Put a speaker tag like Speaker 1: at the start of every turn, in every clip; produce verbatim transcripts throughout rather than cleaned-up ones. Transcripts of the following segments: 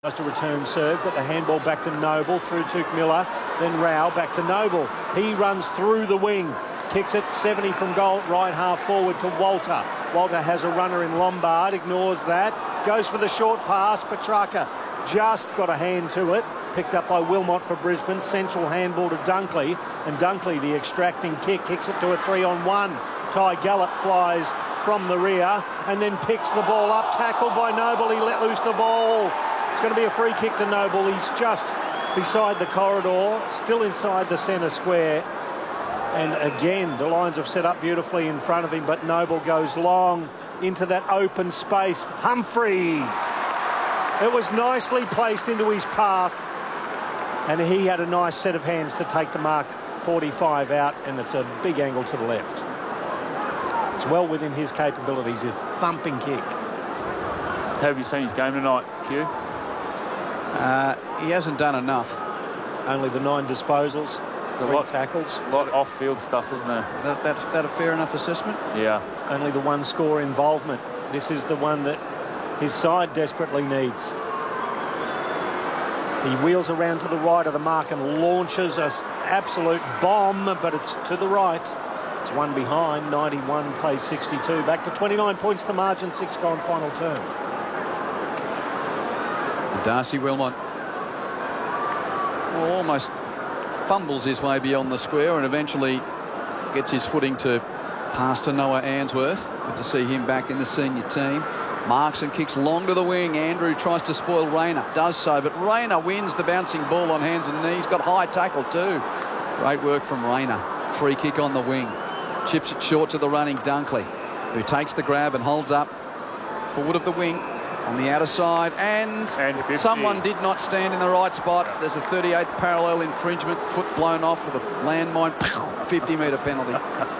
Speaker 1: Tries to return serve, but the handball back to Noble, through Tuke Miller, then Rao back to Noble. He runs through the wing, kicks it seventy from goal, right half forward to Walter. Walter has a runner in Lombard, ignores that, goes for the short pass. Petrarca just got a hand to it, picked up by Wilmot for Brisbane. Central handball to Dunkley, and Dunkley, the extracting kick, kicks it to a three on one. Ty Gallop flies from the rear and then picks the ball up, tackled by Noble. He let loose the ball. It's going to be a free kick to Noble. He's just beside the corridor, still inside the centre square. And again, the Lions have set up beautifully in front of him, but Noble goes long into that open space. Humphrey! It was nicely placed into his path, and he had a nice set of hands to take the mark. forty-five out, and it's a big angle to the left. It's well within his capabilities, his thumping kick.
Speaker 2: How have you seen his game tonight, Q?
Speaker 3: Uh, he hasn't done enough.
Speaker 1: Only the nine disposals, three
Speaker 2: lot,
Speaker 1: tackles.
Speaker 2: A lot off-field stuff, isn't there?
Speaker 3: That, that's that a fair enough assessment?
Speaker 2: Yeah.
Speaker 1: Only the one score involvement. This is the one that his side desperately needs. He wheels around to the right of the mark and launches an absolute bomb, but it's to the right. It's one behind, ninety-one plays sixty-two. Back to twenty-nine points the margin, six gone final term.
Speaker 3: Darcy Wilmot well, almost fumbles his way beyond the square and eventually gets his footing to pass to Noah Answorth. Good to see him back in the senior team. Marks and kicks long to the wing. Andrew tries to spoil Rayner, does so, but Rayner wins the bouncing ball on hands and knees. Got high tackle too. Great work from Rayner. Free kick on the wing. Chips it short to the running Dunkley, who takes the grab and holds up forward of the wing on the outer side, and,
Speaker 2: and
Speaker 3: someone did not stand in the right spot. There's a thirty-eighth parallel infringement, foot blown off with a landmine, fifty metre penalty.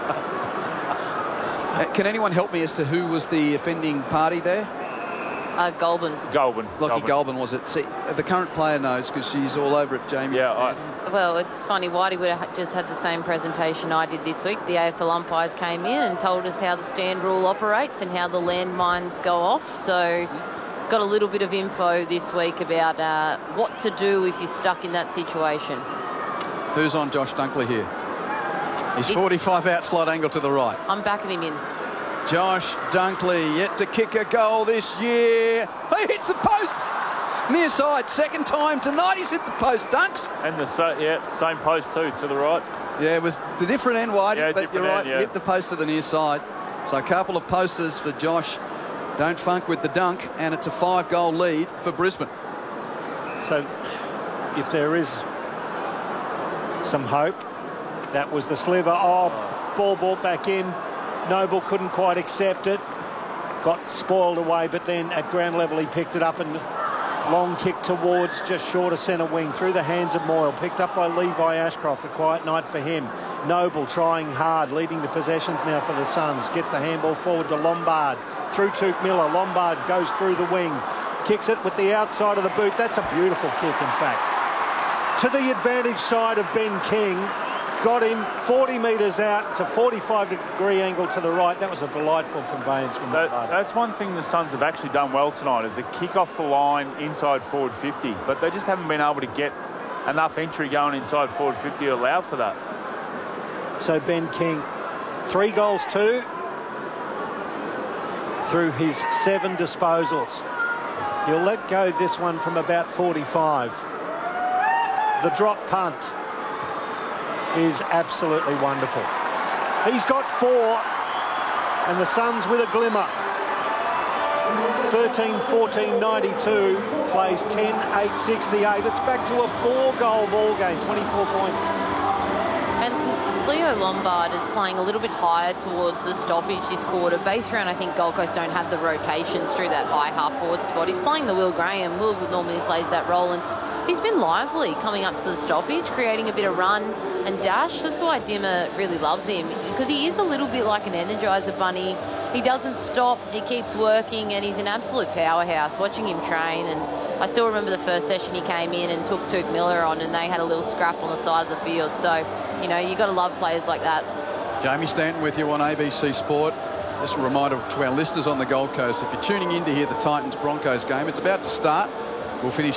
Speaker 3: uh, can anyone help me as to who was the offending party there?
Speaker 4: Uh, Goulburn.
Speaker 2: Goulburn.
Speaker 3: Lockie Goulburn, was it? See, the current player knows because she's all over it, Jamie.
Speaker 2: Yeah, I...
Speaker 4: Well, it's funny, Whitey would have just had the same presentation I did this week. The A F L umpires came in and told us how the stand rule operates and how the landmines go off. So got a little bit of info this week about uh, what to do if you're stuck in that situation.
Speaker 3: Who's on Josh Dunkley here? He's forty-five out, slot angle to the right.
Speaker 4: I'm backing him in.
Speaker 3: Josh Dunkley yet to kick a goal this year. He hits the post. Near side, second time tonight he's hit the post, Dunks.
Speaker 2: And the sa yeah, same post too, to the right.
Speaker 3: Yeah, it was the different end, Whitey,
Speaker 2: yeah,
Speaker 3: but you're right,
Speaker 2: end, yeah.
Speaker 3: hit the post to the near side. So a couple of posters for Josh. Don't funk with the dunk, and it's a five-goal lead for Brisbane.
Speaker 1: So if there is some hope, that was the sliver. Oh, ball brought back in. Noble couldn't quite accept it. Got spoiled away, but then at ground level he picked it up and long kick towards just short of centre wing through the hands of Moyle, picked up by Levi Ashcroft. A quiet night for him. Noble trying hard, leading the possessions now for the Suns. Gets the handball forward to Lombard through Tuke Miller. Lombard goes through the wing, kicks it with the outside of the boot. That's a beautiful kick, in fact, to the advantage side of Ben King. Got him forty metres out. It's a forty-five degree angle to the right. That was a delightful conveyance from that.
Speaker 2: That's one thing the Suns have actually done well tonight, is a kick off the line inside forward fifty, but they just haven't been able to get enough entry going inside forward fifty to allow for that.
Speaker 1: So Ben King, three goals too through his seven disposals. He'll let go this one from about forty-five. The drop punt is absolutely wonderful. He's got four, and the Suns with a glimmer. thirteen fourteen ninety-two, plays ten eight sixty-eight. It's back to a four-goal ball game, twenty-four points.
Speaker 4: And Leo Lombard is playing a little bit higher towards the stoppage this quarter. Base round, I think Gold Coast don't have the rotations through that high half-forward spot. He's playing the Will Graham. Will normally plays that role, and he's been lively coming up to the stoppage, creating a bit of run and dash. That's why Dimmer really loves him, because he is a little bit like an Energizer bunny. He doesn't stop, he keeps working, and he's an absolute powerhouse. Watching him train, and I still remember the first session he came in and took Tuke Miller on, and they had a little scrap on the side of the field. So, you know, you've got to love players like that.
Speaker 3: Jamie Stanton with you on A B C Sport. Just a reminder to our listeners on the Gold Coast, if you're tuning in to hear the Titans-Broncos game, it's about to start. We'll finish